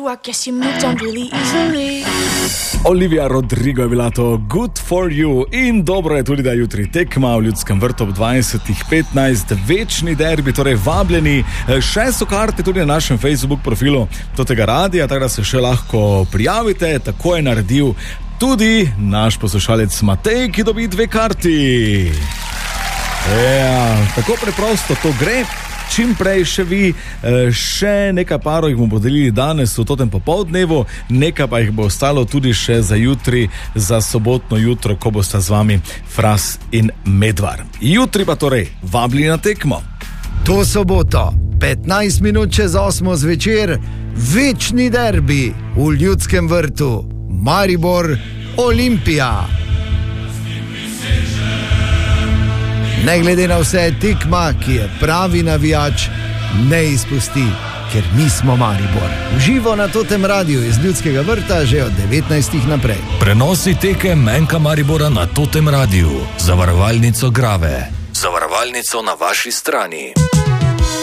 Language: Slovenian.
I guess you moved on really easily. Olivia Rodrigo je bila to Good for you in dobro je tudi, da jutri tekma v Ljudskem vrtu ob 20:15, večni derbi, torej vabljeni. Še so karte tudi na našem Facebook profilu tega radija, tako da se še lahko prijavite. Tako je naredil tudi naš poslušalec Matej, ki dobi 2 karti. Ja, tako preprosto to gre. Čim prej še vi, še nekaj parov jih bomo podelili danes v totem popoldnevu, nekaj pa jih bo ostalo tudi še za jutri, za sobotno jutro, ko bosta z vami Fras in Medvar. Jutri pa torej vabljeni na tekmo. To soboto, 15 minut čez 8 zvečer, večni derbi v Ljudskem vrtu, Maribor, Olimpija. Ne glede na vse, tekma, ki je pravi navijač, ne izpusti, ker mi smo Maribor. Uživo na totem radiju iz Ljudskega vrta že od 19. naprej. Prenosi tekem Menka Maribora na totem radiju. Zavarovalnico Grave. Zavarovalnico na vaši strani.